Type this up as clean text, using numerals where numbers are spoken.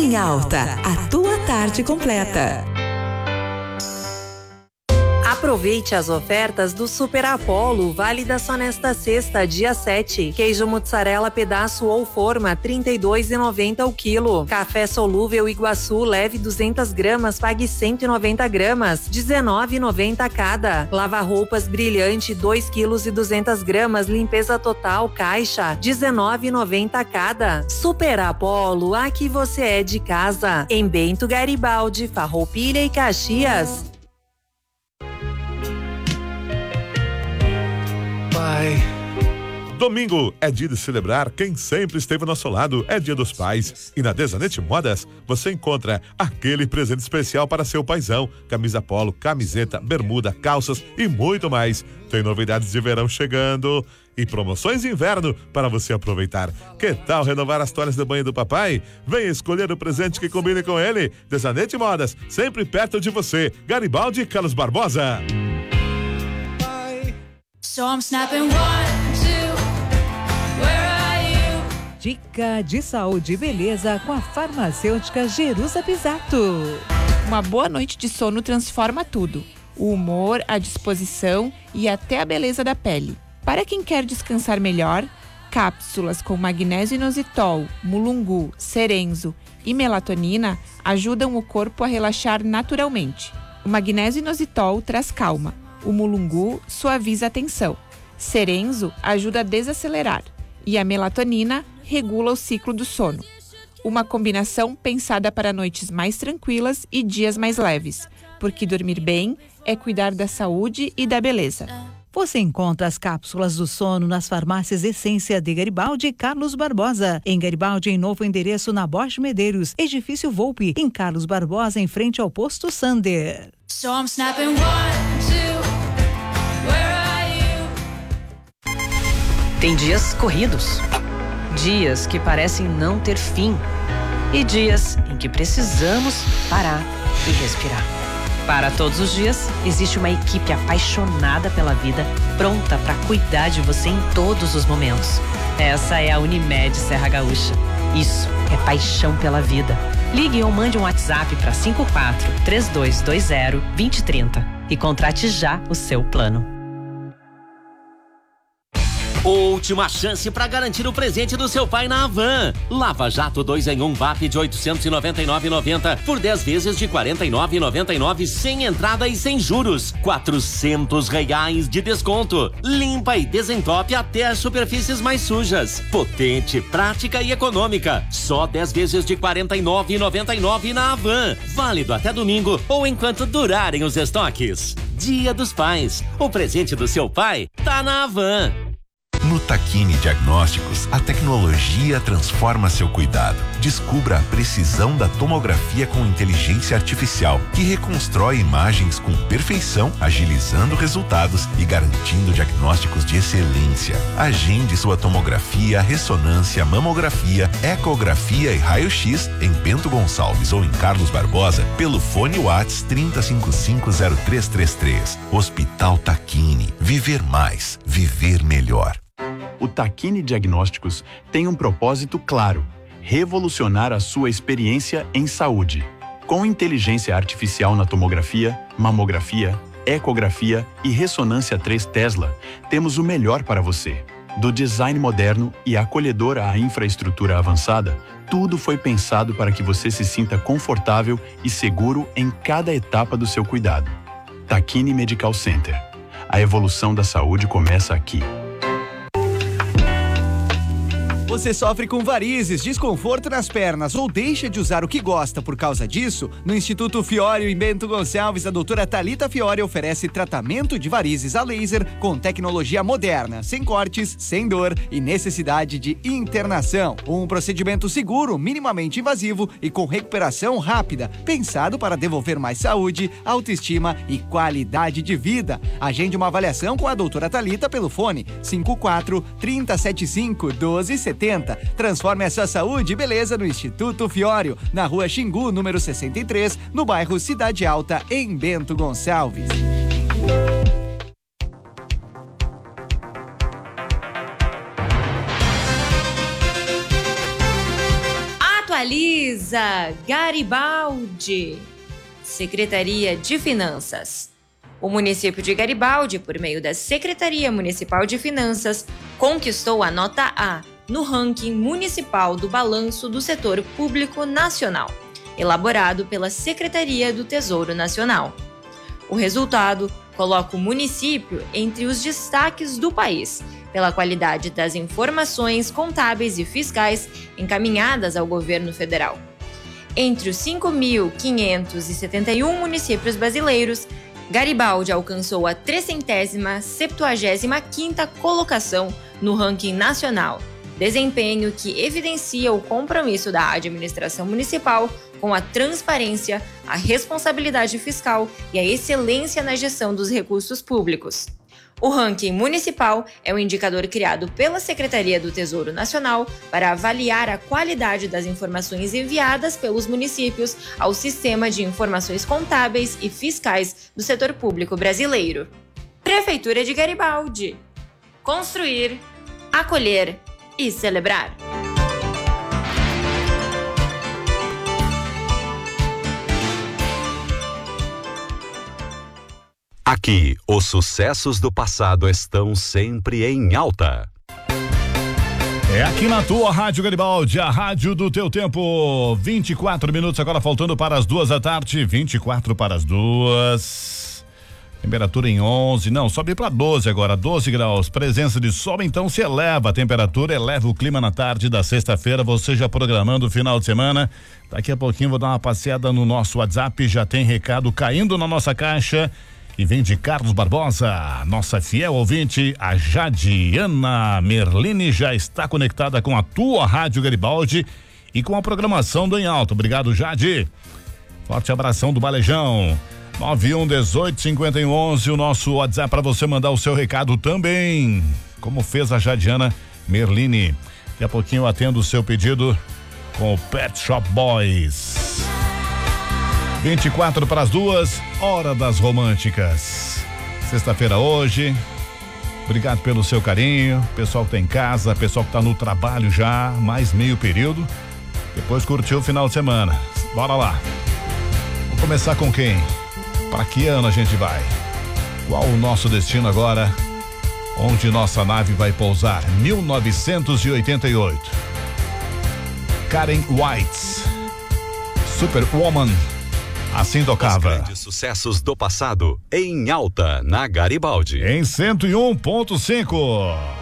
Em Alta, a tua tarde completa. Aproveite as ofertas do Super Apollo, válida só nesta sexta, dia 7. Queijo mussarela pedaço ou forma, R$ 32,90 o quilo. Café solúvel Iguaçu, leve 200 gramas, pague 190 gramas, R$ 19,90 cada. Lava-roupas brilhante, 2 quilos e 200 gramas, limpeza total, caixa, R$ 19,90 cada. Super Apollo, aqui você é de casa. Em Bento Garibaldi, Farroupilha e Caxias. Domingo é dia de celebrar quem sempre esteve ao nosso lado, é dia dos pais. E na Desanete Modas, você encontra aquele presente especial para seu paizão. Camisa polo, camiseta, bermuda, calças e muito mais. Tem novidades de verão chegando e promoções de inverno para você aproveitar. Que tal renovar as toalhas de banho do papai? Venha escolher o presente que combine com ele. Desanete Modas, sempre perto de você. Garibaldi e Carlos Barbosa. So I'm snapping 1, 2, where are you? Dica de saúde e beleza com a farmacêutica Jerusa Pisato. Uma boa noite de sono transforma tudo. O humor, a disposição e até a beleza da pele. Para quem quer descansar melhor, cápsulas com magnésio inositol, mulungu, cerenzo e melatonina ajudam o corpo a relaxar naturalmente. O magnésio inositol traz calma. O mulungu suaviza a tensão. Cerenzo ajuda a desacelerar. E a melatonina regula o ciclo do sono. Uma combinação pensada para noites mais tranquilas e dias mais leves. Porque dormir bem é cuidar da saúde e da beleza. Você encontra as cápsulas do sono nas farmácias Essência de Garibaldi e Carlos Barbosa. Em Garibaldi, em novo endereço na Bosch Medeiros, Edifício Volpe. Em Carlos Barbosa, em frente ao posto Sander. So I'm snapping 1, 2, where are you? Tem dias corridos, dias que parecem não ter fim e dias em que precisamos parar e respirar. Para todos os dias, existe uma equipe apaixonada pela vida, pronta para cuidar de você em todos os momentos. Essa é a Unimed Serra Gaúcha. Isso é paixão pela vida. Ligue ou mande um WhatsApp para 54-3220-2030 e contrate já o seu plano. Última chance para garantir o presente do seu pai na Havan. Lava Jato 2 em 1 VAP de R$ 899,90 por 10 vezes de R$ 49,99 sem entrada e sem juros. R$ 400 de desconto. Limpa e desentope até as superfícies mais sujas. Potente, prática e econômica. Só 10 vezes de R$ 49,99 na Havan. Válido até domingo ou enquanto durarem os estoques. Dia dos Pais. O presente do seu pai tá na Havan. No Tacchini Diagnósticos, a tecnologia transforma seu cuidado. Descubra a precisão da tomografia com inteligência artificial, que reconstrói imagens com perfeição, agilizando resultados e garantindo diagnósticos de excelência. Agende sua tomografia, ressonância, mamografia, ecografia e raio-x em Bento Gonçalves ou em Carlos Barbosa pelo fone Whats 30550333. Hospital Tacchini. Viver mais. Viver melhor. O Tacchini Diagnósticos tem um propósito claro: revolucionar a sua experiência em saúde. Com inteligência artificial na tomografia, mamografia, ecografia e ressonância 3 Tesla, temos o melhor para você. Do design moderno e acolhedor à infraestrutura avançada, tudo foi pensado para que você se sinta confortável e seguro em cada etapa do seu cuidado. Tacchini Medical Center. A evolução da saúde começa aqui. Você sofre com varizes, desconforto nas pernas ou deixa de usar o que gosta por causa disso? No Instituto Fiório em Bento Gonçalves, a doutora Thalita Fiório oferece tratamento de varizes a laser com tecnologia moderna, sem cortes, sem dor e necessidade de internação. Um procedimento seguro, minimamente invasivo e com recuperação rápida, pensado para devolver mais saúde, autoestima e qualidade de vida. Agende uma avaliação com a doutora Thalita pelo fone 54-3075-1270. Transforme a sua saúde e beleza no Instituto Fiório, na rua Xingu, número 63, no bairro Cidade Alta, em Bento Gonçalves. Atualiza Garibaldi. Secretaria de Finanças. O município de Garibaldi, por meio da Secretaria Municipal de Finanças, conquistou a nota A no ranking municipal do Balanço do Setor Público Nacional, elaborado pela Secretaria do Tesouro Nacional. O resultado coloca o município entre os destaques do país, pela qualidade das informações contábeis e fiscais encaminhadas ao governo federal. Entre os 5.571 municípios brasileiros, Garibaldi alcançou a 375ª colocação no ranking nacional, desempenho que evidencia o compromisso da administração municipal com a transparência, a responsabilidade fiscal e a excelência na gestão dos recursos públicos. O ranking municipal é um indicador criado pela Secretaria do Tesouro Nacional para avaliar a qualidade das informações enviadas pelos municípios ao Sistema de Informações Contábeis e Fiscais do Setor Público Brasileiro. Prefeitura de Garibaldi. Construir, acolher e celebrar. Aqui, os sucessos do passado estão sempre em alta. É aqui na tua Rádio Garibaldi, a rádio do teu tempo. 24 minutos agora faltando para as 2:00, 24 para as 2. Temperatura em 11, não, sobe para 12 agora, 12 graus. Presença de sol, então se eleva a temperatura, eleva o clima na tarde da sexta-feira. Você já programando o final de semana. Daqui a pouquinho vou dar uma passeada no nosso WhatsApp, já tem recado caindo na nossa caixa. E vem de Carlos Barbosa, nossa fiel ouvinte, a Jadiana Merlini já está conectada com a tua Rádio Garibaldi e com a programação do Em Alto. Obrigado, Jade. Forte abração do Balejão. 91185111, o nosso WhatsApp para você mandar o seu recado também, como fez a Jadiana Merlini. Daqui a pouquinho eu atendo o seu pedido com o Pet Shop Boys. 24 para as 2, hora das românticas. Sexta-feira hoje. Obrigado pelo seu carinho. Pessoal que tá em casa, pessoal que tá no trabalho já, mais meio período. Depois curtiu o final de semana. Bora lá. Vamos começar com quem? Para que ano a gente vai? Qual o nosso destino agora? Onde nossa nave vai pousar? 1988. Karen White. Superwoman. Assim tocava. Os grandes sucessos do passado em alta na Garibaldi. Em 101.5.